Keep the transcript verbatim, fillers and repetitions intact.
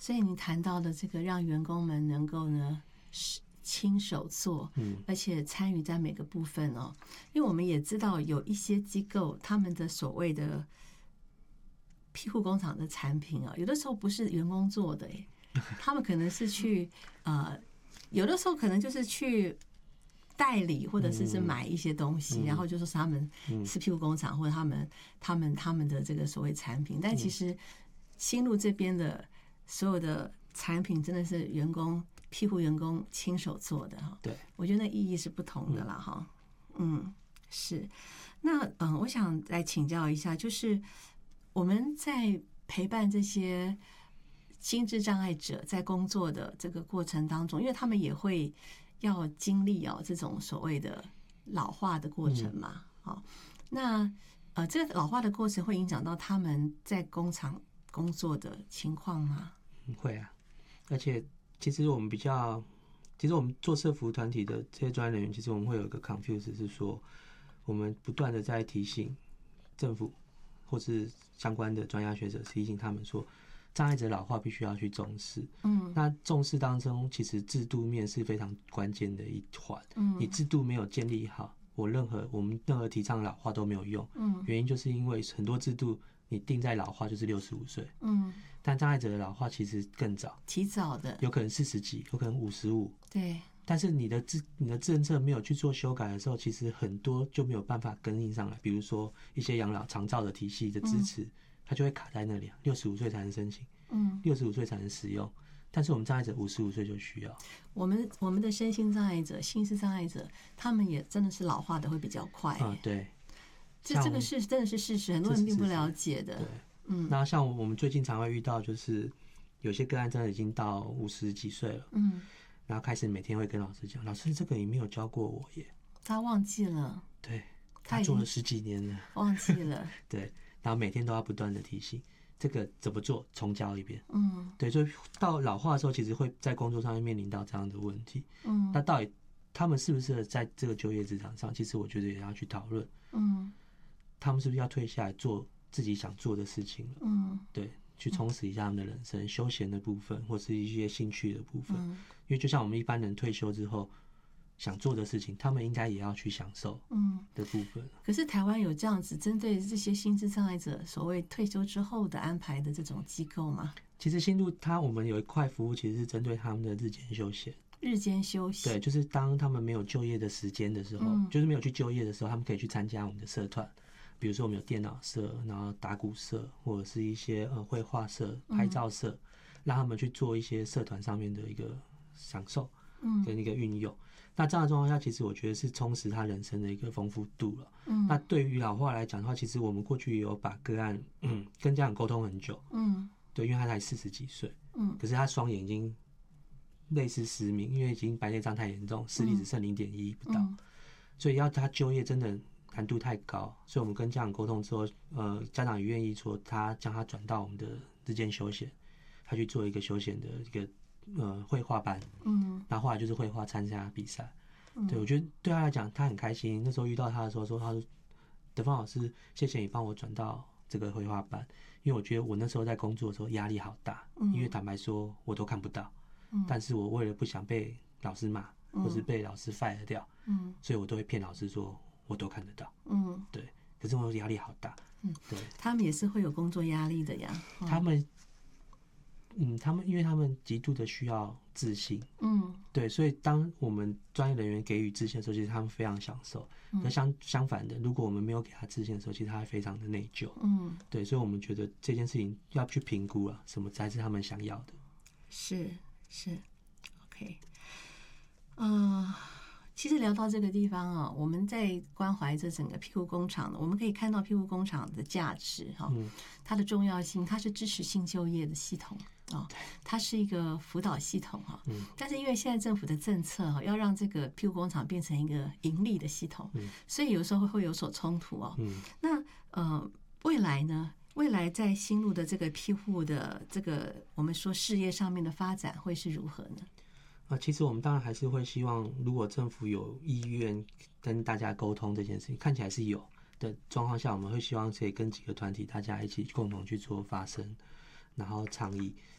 所以你谈到的这个让员工们能够呢亲手做，嗯，而且参与在每个部分哦，因为我们也知道有一些机构他们的所谓的庇护工厂的产品啊，有的时候不是员工做的耶，他们可能是去呃，有的时候可能就是去代理或者是是买一些东西，然后就说是他们是庇护工厂或者他们他们他们的这个所谓产品，但其实新路这边的所有的产品真的是员工庇护员工亲手做的哈。对，我觉得那意义是不同的啦哈。嗯，是。那嗯，我想来请教一下，就是我们在陪伴这些心智障碍者在工作的这个过程当中，因为他们也会要经历哦这种所谓的老化的过程嘛。好，那呃，这个老化的过程会影响到他们在工厂工作的情况吗？ 会啊，而且其实我们比较，其实我们做社服团体的这些专业人员，其实我们会有一个 confuse， 是说我们不断的在提醒政府或是相关的专家学者，提醒他们说，障碍者老化必须要去重视。嗯，那重视当中，其实制度面是非常关键的一环。嗯，你制度没有建立好，我任何我们任何提倡老化都没有用。嗯，原因就是因为很多制度你定在老化就是六十五岁。嗯，但障碍者的老化其实更早， 提早的， 有可能四十几，有可能五十五。 对。 但是你的制你的政策没有去做修改的时候，其实很多就没有办法跟应上来。比如说一些养老长照的体系的支持，嗯，它就会卡在那里啊，六十五岁才能申请，嗯，六十五岁才能使用。但是我们障碍者五十五岁就需要。 我们我们的身心障碍者、心智障碍者，他们也真的是老化的会比较快。啊， 嗯，对。 这这个是真的是事实，很多人并不了解的。 对，嗯。那像我们最近常会遇到，就是有些个案真的已经到五十几岁了，嗯，然后开始每天会跟老师讲，老师这个你没有教过我耶， 他忘记了。 对，他做了十几年了， 忘记了。 对，然后每天都要不断的提醒，这个怎么做，重教一遍。嗯，对，所以到老化的时候，其实会在工作上面面临到这样的问题。嗯，那到底他们适不适合在这个就业职场上？其实我觉得也要去讨论。嗯，他们是不是要退下来做自己想做的事情了？嗯，对，去充实一下他们的人生，休闲的部分或是一些兴趣的部分。嗯，因为就像我们一般人退休之后想做的事情，他们应该也要去享受的部分。嗯， 可是台湾有这样子针对这些心智障碍者所谓退休之后的安排的这种机构吗？ 其实新路它我们有一块服务，其实是针对他们的日间休闲。 日间休息， 对，就是当他们没有就业的时间的时候，嗯，就是没有去就业的时候，他们可以去参加我们的社团，比如说我们有电脑社，然后打鼓社，或者是一些呃绘画社、拍照社，嗯，让他们去做一些社团上面的一个享受，嗯，跟一个运用。那这样的状况下，其实我觉得是充实他人生的一个丰富度了。嗯，那对于老化来讲的话，其实我们过去也有把个案嗯跟家长沟通很久，嗯，对，因为他才四十几岁，嗯，可是他双眼已经类似失明，因为已经白内障太严重，视力只剩零点一不到，嗯，所以要他就业真的难度太高，所以我们跟家长沟通之后，呃，家长也愿意说他将他转到我们的日间休闲，他去做一个休闲的一个呃绘画班，嗯，然后后来就是绘画参加比赛，嗯，对，我觉得对他来讲他很开心。那时候遇到他的时候说，他说德芳老师，谢谢你帮我转到这个绘画班，因为我觉得我那时候在工作的时候压力好大，嗯，因为坦白说我都看不到。但是我为了不想被老师骂，或是被老师 fire 掉，嗯，所以我都会骗老师说我都看得到，嗯，对。可是我压力好大，嗯，对。 他们也是会有工作压力的呀。 嗯，他们，嗯，他们因为他们极度的需要自信，嗯，对，所以当我们专业人员给予自信的时候，其实他们非常享受。嗯，可相相反的，如果我们没有给他自信的时候，其实他会非常的内疚，嗯，对。所以我们觉得这件事情要去评估了，什么才是他们想要的。 是。是 ，OK， 嗯、呃，其实聊到这个地方啊，我们在关怀这整个庇护工厂，我们可以看到庇护工厂的价值哈，嗯，它的重要性，它是支持性就业的系统啊，它是一个辅导系统哈，嗯，但是因为现在政府的政策哈，要让这个庇护工厂变成一个盈利的系统，嗯，所以有时候会有所冲突哦，嗯，那呃，未来呢？未来在新路的这个庇护的这个我们说事业上面的发展会是如何呢？ 啊，其实我们当然还是会希望，如果政府有意愿跟大家沟通这件事情，看起来是有的状况下，我们会希望可以跟几个团体大家一起共同去做发声，然后倡议。